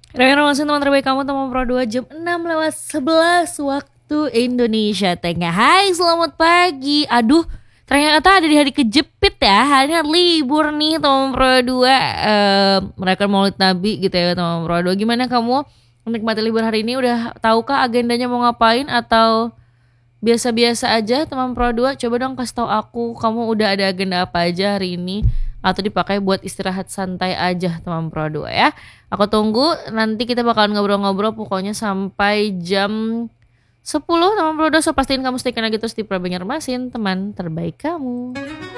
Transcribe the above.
Rekan teman terbaik kamu teman Pro 2 jam 6:11 waktu Indonesia Tengah. Hai, selamat pagi. Aduh, ternyata ada di hari kejepit ya. Hari ini libur nih teman Pro 2. Mereka Maulid Nabi gitu ya teman Pro 2. Gimana kamu menikmati libur hari ini? Udah tahukah agendanya mau ngapain atau biasa-biasa aja teman Pro 2? Coba dong kasih tahu aku, kamu udah ada agenda apa aja hari ini atau dipakai buat istirahat santai aja teman Pro 2 ya. Aku tunggu, nanti kita bakalan ngobrol-ngobrol pokoknya sampai jam 10 teman Pro 2. So pastiin kamu stay lagi terus di Pro Banjarmasin, teman terbaik kamu.